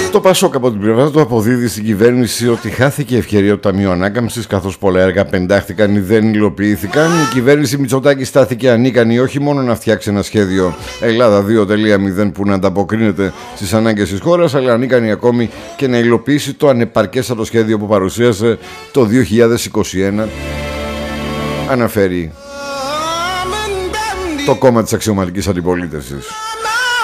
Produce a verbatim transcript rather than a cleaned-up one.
Το Πασόκ από την πλευρά του αποδίδει στην κυβέρνηση ότι χάθηκε η ευκαιρία του Ταμείου Ανάκαμψης, καθώς πολλά έργα πεντάχτηκαν ή δεν υλοποιήθηκαν. Η κυβέρνηση Μητσοτάκη στάθηκε ανίκανη όχι μόνο να φτιάξει ένα σχέδιο Ελλάδα δύο κόμμα μηδέν που να ανταποκρίνεται στις ανάγκες της χώρας, αλλά ανίκανη ακόμη και να υλοποιήσει το ανεπαρκέστατο σχέδιο που παρουσίασε το δύο χιλιάδες είκοσι ένα, αναφέρει το κόμμα της αξιωματικής αντιπολίτευσης.